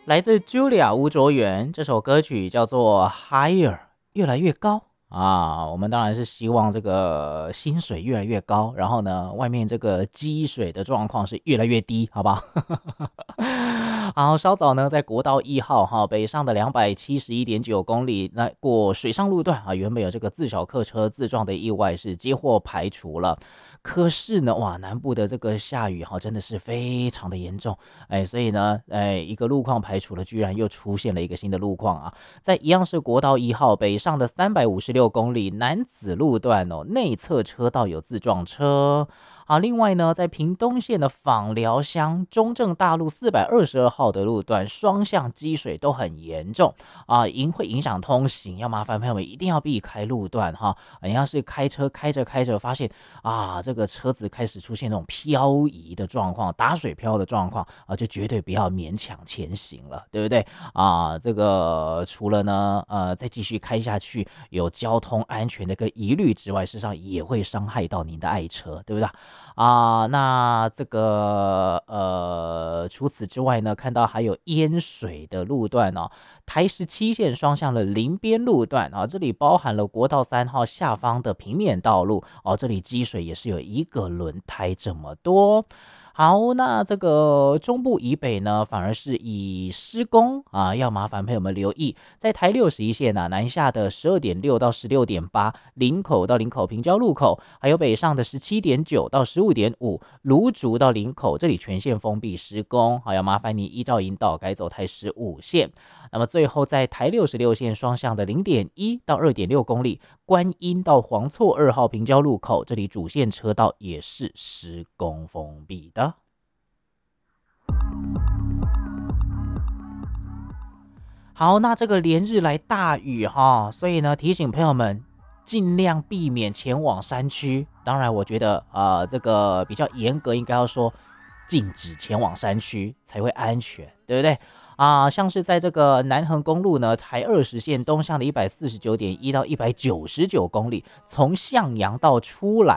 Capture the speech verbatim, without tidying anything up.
来自 Julia 吴卓源，这首歌曲叫做 Higher， 越来越高啊。我们当然是希望这个薪水越来越高，然后呢，外面这个积水的状况是越来越低，好吧？好，稍早呢，在国道一号哈北上的两百七十一点九公里，那过水上路段啊，原本有这个自小客车自撞的意外是接获排除了。可是呢，哇，南部的这个下雨哈，真的是非常的严重，哎，所以呢，哎，一个路况排除了，居然又出现了一个新的路况啊，在一样是国道一号北上的三百五十六公里南子路段哦，内侧车道有自撞车。啊，另外呢，在屏东县的枋寮乡中正大路四百二十二号的路段，双向积水都很严重啊，影会影响通行，要麻烦朋友们一定要避开路段哈。你要是开车开着开着，发现啊，这个车子开始出现那种漂移的状况，打水漂的状况啊，就绝对不要勉强前行了，对不对啊？这个除了呢，呃，再继续开下去有交通安全的一个疑虑之外，事实上也会伤害到您的爱车，对不对？啊，那这个呃，除此之外呢，看到还有淹水的路段哦，台十七线双向的林边路段啊，这里包含了国道三号下方的平面道路哦，这里积水也是有一个轮胎这么多。好，那这个中部以北呢，反而是以施工啊，要麻烦朋友们留意，在台六十一线啊，南下的十二点六到十六点八，林口到林口平交路口，还有北上的十七点九到十五点五，芦竹到林口，这里全线封闭施工，好，要麻烦你依照引导改走台十五线。那么最后在台六十六线双向的零点一到二点六公里，观音到黄厝二号平交路口，这里主线车道也是施工封闭的。好，那这个连日来大雨哈，所以呢提醒朋友们尽量避免前往山区。当然，我觉得呃这个比较严格，应该要说禁止前往山区才会安全，对不对？啊，像是在这个南横公路呢，台二十线东向的一百四十九点一到一百九十九公里，从向阳道出来。